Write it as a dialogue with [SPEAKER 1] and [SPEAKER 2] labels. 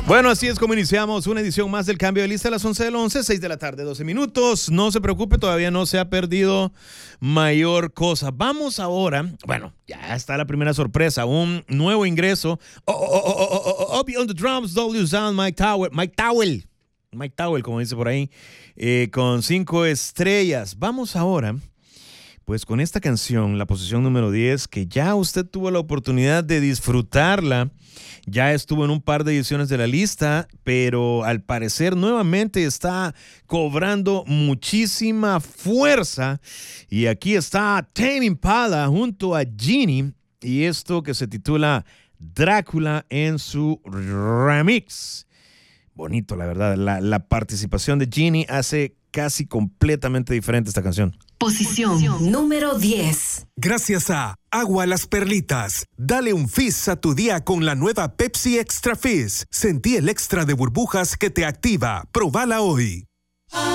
[SPEAKER 1] Bueno, así es como iniciamos una edición más del Cambio de Lista a las 11 del 11, 6 de la tarde, 12 minutos. No se preocupe, todavía no se ha perdido mayor cosa. Vamos ahora, bueno, ya está la primera sorpresa, un nuevo ingreso. Up on the drums, W Sound, Mike Towell, como dice por ahí, con 5 estrellas. Vamos ahora, pues con esta canción, la posición número 10, que ya usted tuvo la oportunidad de disfrutarla. Ya estuvo en un par de ediciones de la lista, pero al parecer nuevamente está cobrando muchísima fuerza. Y aquí está Tame Impala junto a Genie y esto que se titula Drácula en su remix. Bonito, la verdad. La participación de Genie hace casi completamente diferente esta canción.
[SPEAKER 2] Posición número 10.
[SPEAKER 3] Gracias a Agua Las Perlitas. Dale un fizz a tu día con la nueva Pepsi Extra Fizz. Sentí el extra de burbujas que te activa. Probala hoy.